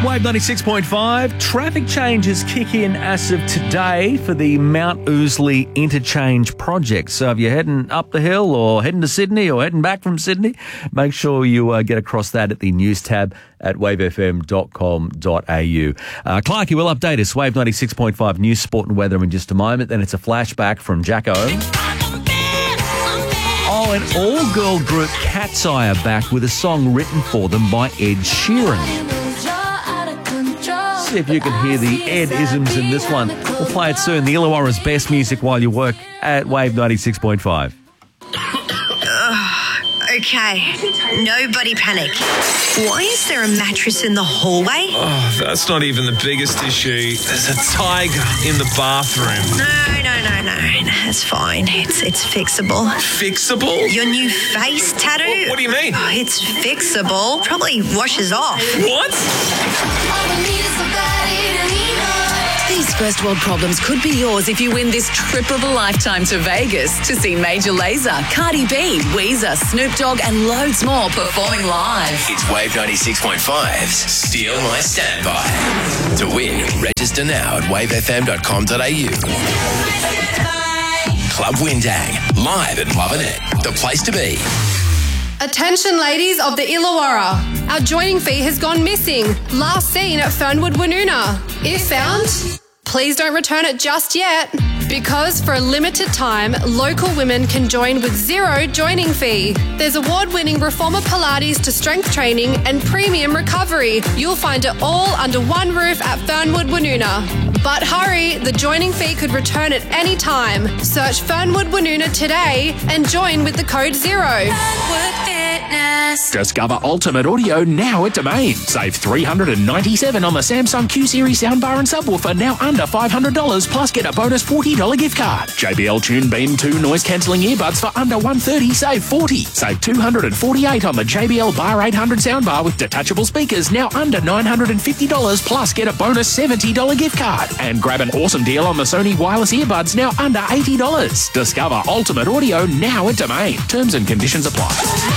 Wave 96.5, traffic changes kick in as of today for the Mount Ousley Interchange project. So if you're heading up the hill or heading to Sydney or heading back from Sydney, make sure you get across that at the news tab at wavefm.com.au. Clarkie will update us. Wave 96.5 news, sport and weather in just a moment. Then it's a flashback from Jacko. Oh, and all-girl group Cat's Eye are back with a song written for them by Ed Sheeran. See if you can hear the Ed-isms in this one. We'll play it soon. The Illawarra's best music while you work at Wave 96.5. Okay, nobody panic. Why is there a mattress in the hallway? Oh, that's not even the biggest issue. There's a tiger in the bathroom. No, it's fine. It's fixable. Fixable? Your new face tattoo? What do you mean? Oh, it's fixable. Probably washes off. What? These first world problems could be yours if you win this trip of a lifetime to Vegas to see Major Lazer, Cardi B, Weezer, Snoop Dogg and loads more performing live. It's Wave 96.5's Steal My Standby. To win, register now at wavefm.com.au. Club Windang, live at Lovinette, the place to be. Attention ladies of the Illawarra. Our joining fee has gone missing. Last seen at Fernwood Woonona. If found, please don't return it just yet. Because for a limited time, local women can join with zero joining fee. There's award-winning Reformer Pilates to strength training and premium recovery. You'll find it all under one roof at Fernwood Woonona. But hurry, the joining fee could return at any time. Search Fernwood Woonona today and join with the code 0. Fernwood Fitness. Discover Ultimate Audio now at Domain. Save $397 on the Samsung Q-Series soundbar and subwoofer, now under $500, plus get a bonus $40 gift card. JBL Tune Beam 2 noise-cancelling earbuds for under $130, save $40. Save $248 on the JBL Bar 800 soundbar with detachable speakers, now under $950, plus get a bonus $70 gift card. And grab an awesome deal on the Sony wireless earbuds, now under $80. Discover Ultimate Audio now at Domain. Terms and conditions apply.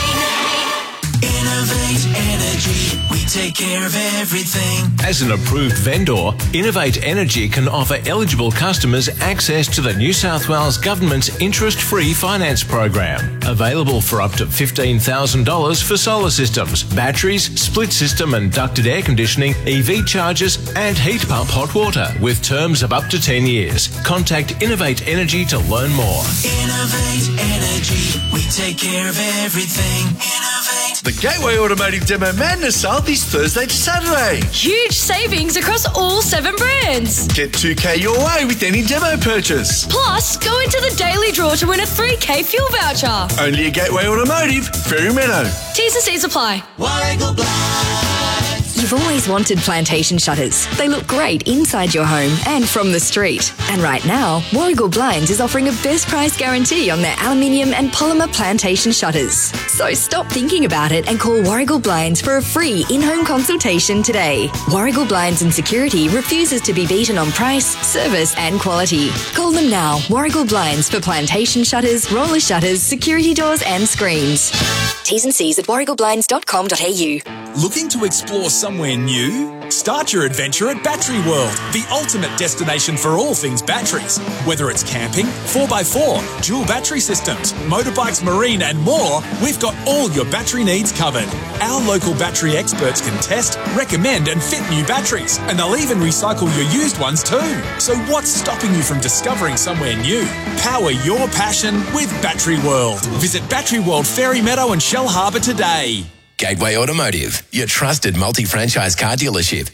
Innovate Energy, we take care of everything. As an approved vendor, Innovate Energy can offer eligible customers access to the New South Wales Government's interest-free finance program. Available for up to $15,000 for solar systems, batteries, split system and ducted air conditioning, EV chargers and heat pump hot water with terms of up to 10 years. Contact Innovate Energy to learn more. Innovate Energy, we take care of everything. Innovate. The Gateway Automotive Demo Madness sale this Thursday to Saturday. Huge savings across all 7 brands. Get $2,000 your way with any demo purchase. Plus, go into the daily draw to win a $3,000 fuel voucher. Only at Gateway Automotive, Fairy Meadow. T's and C's apply. Warragul Blinds. You've always wanted plantation shutters. They look great inside your home and from the street. And right now, Warragul Blinds is offering a best price guarantee on their aluminium and polymer plantation shutters. So stop thinking about it and call Warragul Blinds for a free in-home consultation today. Warragul Blinds and Security refuses to be beaten on price, service and quality. Call them now. Warragul Blinds for plantation shutters, roller shutters, security doors and screens. T's and C's at warragulblinds.com.au. Looking to explore somewhere new? Start your adventure at Battery World, the ultimate destination for all things batteries. Whether it's camping, 4x4, dual battery systems, motorbikes, marine and more, we've got all your battery needs covered. Our local battery experts can test, recommend and fit new batteries, and they'll even recycle your used ones too. So what's stopping you from discovering somewhere new? Power your passion with Battery World. Visit Battery World Fairy Meadow and Shell Harbour today. Gateway Automotive, your trusted multi-franchise car dealership.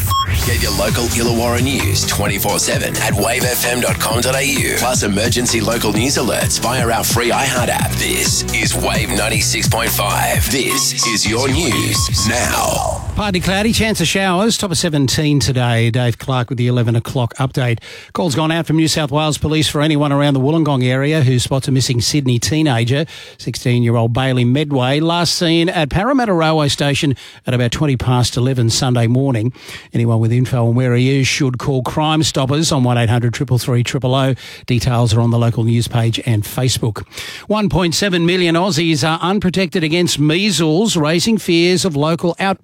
Get your local Illawarra news 24/7 at wavefm.com.au. Plus emergency local news alerts via our free iHeart app. This is Wave 96.5. This is your news now. Partly cloudy, chance of showers, top of 17 today. Dave Clark with the 11 o'clock update. Call's gone out from New South Wales Police for anyone around the Wollongong area who spots a missing Sydney teenager, 16-year-old Bailey Medway, last seen at Parramatta Railway Station at about 11:20 Sunday morning. Anyone with info on where he is should call Crime Stoppers on 1800 333 000. Details are on the local news page and Facebook. 1.7 million Aussies are unprotected against measles, raising fears of local outbreaks.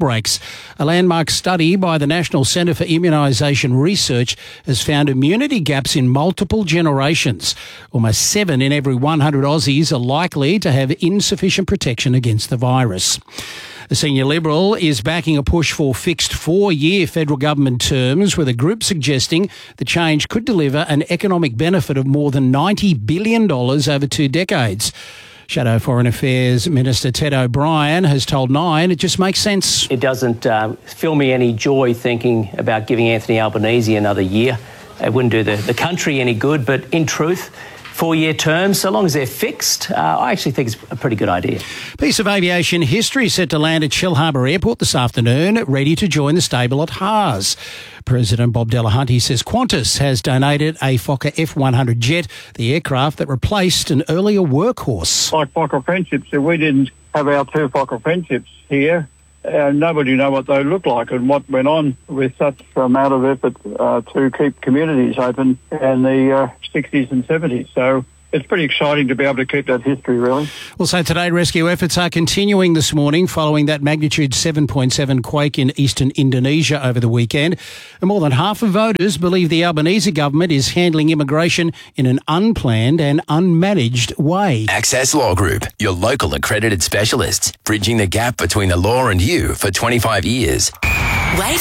A landmark study by the National Centre for Immunisation Research has found immunity gaps in multiple generations. Almost 7 in every 100 Aussies are likely to have insufficient protection against the virus. The senior Liberal is backing a push for fixed 4-year federal government terms, with a group suggesting the change could deliver an economic benefit of more than $90 billion over 2 decades. Shadow Foreign Affairs Minister Ted O'Brien has told Nine it just makes sense. It doesn't fill me any joy thinking about giving Anthony Albanese another year. It wouldn't do the country any good, but in truth, 4-year terms, so long as they're fixed, I actually think it's a pretty good idea. Piece of aviation history set to land at Shellharbour Airport this afternoon, ready to join the stable at Haas. President Bob Delahunty says Qantas has donated a Fokker F100 jet, the aircraft that replaced an earlier workhorse. Like Fokker Friendships, if we didn't have our 2 Fokker Friendships here, nobody know what they look like and what went on with such amount of effort to keep communities open in the 60s and 70s. So it's pretty exciting to be able to keep that history, really. Well, so today rescue efforts are continuing this morning following that magnitude 7.7 quake in eastern Indonesia over the weekend. And more than half of voters believe the Albanese government is handling immigration in an unplanned and unmanaged way. Access Law Group, your local accredited specialists, bridging the gap between the law and you for 25 years. Wave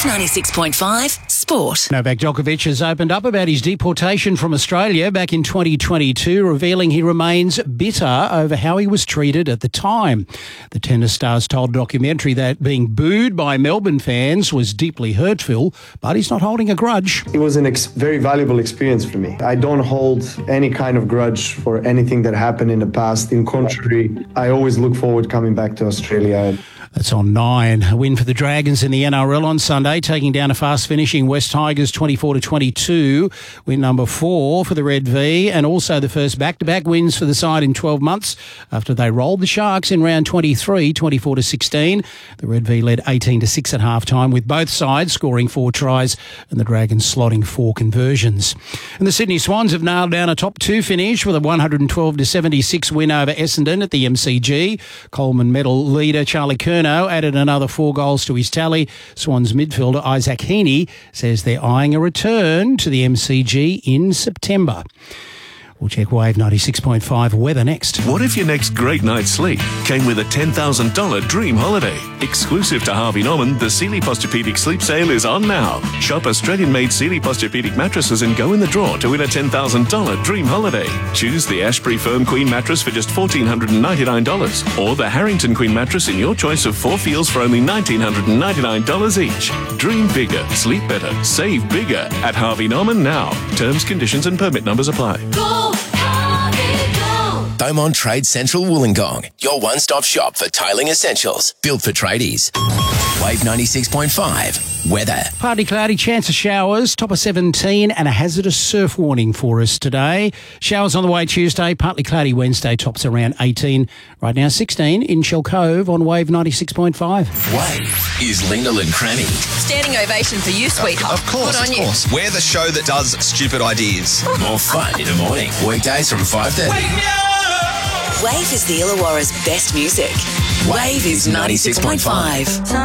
96.5 Sport. Novak Djokovic has opened up about his deportation from Australia back in 2022, revealing he remains bitter over how he was treated at the time. The tennis star's told a documentary that being booed by Melbourne fans was deeply hurtful, but he's not holding a grudge. It was a very valuable experience for me. I don't hold any kind of grudge for anything that happened in the past. In contrary, I always look forward coming back to Australia. That's on 9. A win for the Dragons in the NRL on Sunday, taking down a fast-finishing West Tigers 24-22. Win number 4 for the Red V, and also the first back-to-back wins for the side in 12 months after they rolled the Sharks in round 23, 24-16. The Red V led 18-6 at half-time, with both sides scoring 4 tries and the Dragons slotting 4 conversions. And the Sydney Swans have nailed down a top 2 finish with a 112-76 win over Essendon at the MCG. Coleman medal leader Charlie Curnow added another 4 goals to his tally. Swans midfielder Isaac Heaney says they're eyeing a return to the MCG in September. We'll check Wave 96.5 weather next. What if your next great night's sleep came with a $10,000 dream holiday? Exclusive to Harvey Norman, the Sealy Posturepedic Sleep Sale is on now. Shop Australian-made Sealy Posturepedic mattresses and go in the draw to win a $10,000 dream holiday. Choose the Ashbury Firm Queen mattress for just $1,499, or the Harrington Queen mattress in your choice of 4 feels for only $1,999 each. Dream bigger, sleep better, save bigger at Harvey Norman now. Terms, conditions and permit numbers apply. Beaumont Trade Central Wollongong, your one-stop shop for tiling essentials, built for tradies. Wave 96.5 weather. Partly cloudy, chance of showers, top of 17, and a hazardous surf warning for us today. Showers on the way Tuesday, partly cloudy Wednesday, tops around 18. Right now 16 in Shell Cove on Wave 96.5. Wave is Lingle and Cranny. Standing ovation for you, sweetheart. Of course, Good on of course. We're the show that does stupid ideas. More fun in the morning. Weekdays from 5:30. Wave is the Illawarra's best music. Wave is 96.5.